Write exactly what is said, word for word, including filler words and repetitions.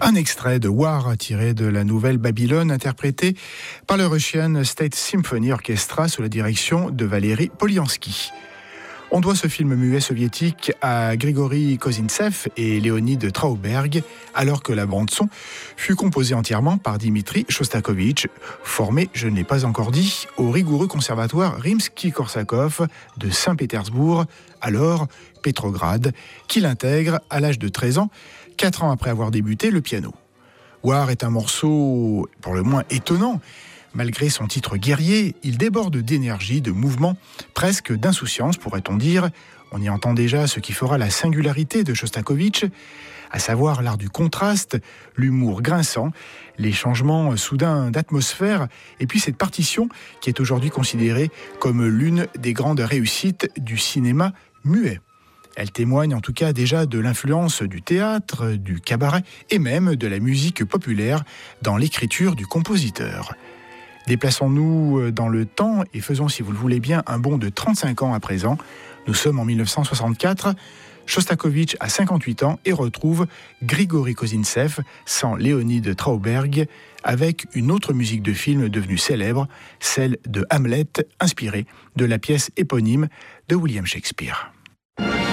Un extrait de War tiré de la nouvelle Babylone interprétée par le Russian State Symphony Orchestra sous la direction de Valéry Polyansky. On doit ce film muet soviétique à Grigory Kozintsev et Léonid Trauberg, alors que la bande-son fut composée entièrement par Dimitri Shostakovich, formé, je ne l'ai pas encore dit, au rigoureux conservatoire Rimsky-Korsakov de Saint-Pétersbourg, alors Petrograd, qu'il intègre à l'âge de treize ans, quatre ans après avoir débuté le piano. War est un morceau pour le moins étonnant. Malgré son titre guerrier, il déborde d'énergie, de mouvement, presque d'insouciance, pourrait-on dire. On y entend déjà ce qui fera la singularité de Shostakovich, à savoir l'art du contraste, l'humour grinçant, les changements soudains d'atmosphère, et puis cette partition qui est aujourd'hui considérée comme l'une des grandes réussites du cinéma muet. Elle témoigne en tout cas déjà de l'influence du théâtre, du cabaret et même de la musique populaire dans l'écriture du compositeur. Déplaçons-nous dans le temps et faisons, si vous le voulez bien, un bond de trente-cinq ans à présent. Nous sommes en mille neuf cent soixante-quatre. Shostakovich a cinquante-huit ans et retrouve Grigory Kozintsev sans Léonid Trauberg avec une autre musique de film devenue célèbre, celle de Hamlet, inspirée de la pièce éponyme de William Shakespeare.